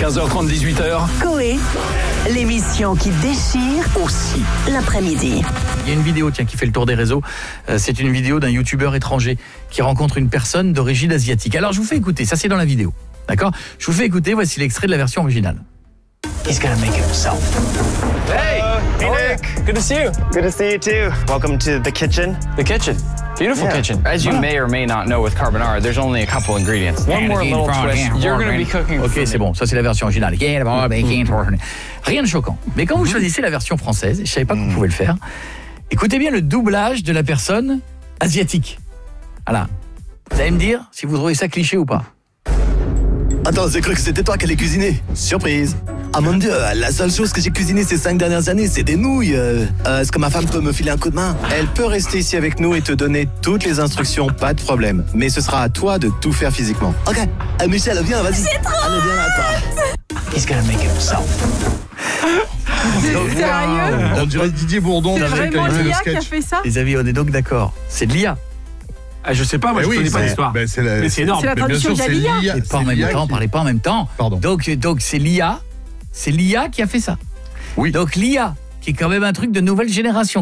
15h30, 18h. Coé, l'émission qui déchire Aussi. l'après-midi. Il y a une vidéo qui fait le tour des réseaux. C'est une vidéo d'un youtubeur étranger qui rencontre une personne d'origine asiatique. Alors je vous fais écouter, ça c'est dans la vidéo. D'accord ? Je vous fais écouter, voici l'extrait de la version originale. He's gonna make it himself. Hey! Hey, Nick. Good to see you. Good to see you too. Welcome to the kitchen. The kitchen. Beautiful kitchen. As you may or may not know with carbonara, there's only a couple ingredients. One more little twist. You're going to be cooking Ok, c'est bon, ça c'est la version originale. Rien de choquant. Mais quand vous choisissez la version française, je savais pas que vous pouvez le faire, écoutez bien le doublage de la personne asiatique. Voilà. Vous allez me dire si vous trouvez ça cliché ou pas. Attends, j'ai cru que c'était toi qui allais cuisiner. Surprise. Ah mon Dieu, la seule chose que j'ai cuisinée ces 5 dernières années, c'est des nouilles. Est-ce que ma femme peut me filer un coup de main ? Elle peut rester ici avec nous et te donner toutes les instructions, pas de problème. Mais ce sera à toi de tout faire physiquement. Ok. Michel, viens, vas-y. Allez, viens là, toi. He's gonna make it himself. C'est sérieux ? On dirait Didier Bourdon C'est avec vraiment le l'IA qui a sketch. fait ça ? Les amis, on est donc d'accord. C'est de l'IA. Ah, je sais pas, moi je connais pas l'histoire. Mais c'est énorme. C'est la Mais bien traduction sûr, de c'est l'IA. l'IA. Et pas en même temps, parlez pas en même temps. Pardon. Donc c'est l'IA. C'est l'IA qui a fait ça. Oui. Donc l'IA, qui est quand même un truc de nouvelle génération.